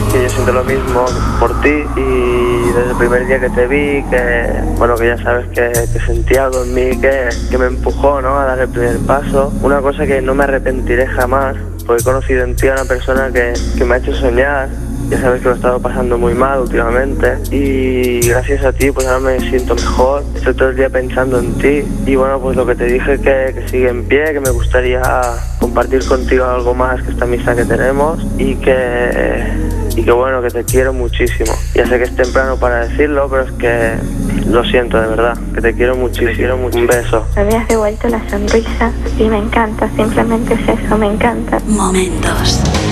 que yo siento lo mismo por ti y desde el primer día que te vi, que ya sabes que sentía algo en mí que me empujó, ¿no?, a dar el primer paso. Una cosa que no me arrepentiré jamás, porque he conocido en ti a una persona que me ha hecho soñar. Ya sabes que lo he estado pasando muy mal últimamente y gracias a ti pues ahora me siento mejor, estoy todo el día pensando en ti y bueno, pues lo que te dije que sigue en pie, que me gustaría compartir contigo algo más que esta amistad que tenemos y que bueno, que te quiero muchísimo. Ya sé que es temprano para decirlo, pero es que lo siento de verdad, que te quiero muchísimo. Un beso. Me habías devuelto la sonrisa y me encanta, simplemente es eso, me encanta. Momentos.